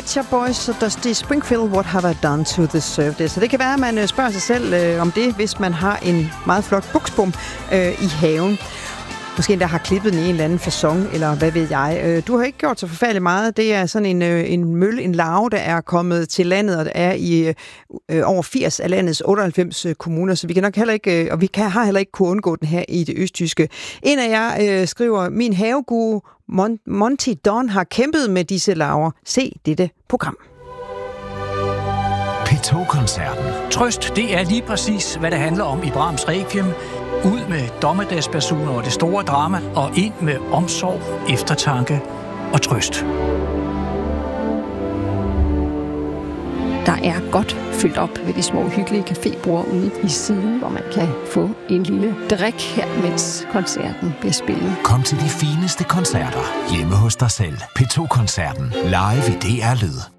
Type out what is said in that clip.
Pet Shop Boys og Dusty Springfield, What Have I Done to Deserve This? Så det kan være, at man spørger sig selv om det, hvis man har en meget flot buksbom i haven. Måske endda har klippet den i en eller anden facon, eller hvad ved jeg. Du har ikke gjort så forfærdeligt meget. Det er sådan en mølle, en larve, der er kommet til landet, og der er i over 80 af landets 98 kommuner, så vi kan nok heller ikke, og har heller ikke kunne undgå den her i det østtyske. En af jer skriver, min haveguru Monty Don har kæmpet med disse larver. Se dette program. P2-koncerten. Trøst, det er lige præcis, hvad det handler om i Brahms Requiem. Ud med dommedagsbasuner og det store drama, og ind med omsorg, eftertanke og trøst. Der er godt fyldt op ved de små hyggelige cafébord ude i siden, hvor man kan få en lille drik her, mens koncerten bliver spillet. Kom til de fineste koncerter hjemme hos dig selv. P2-koncerten live i DR Lyd.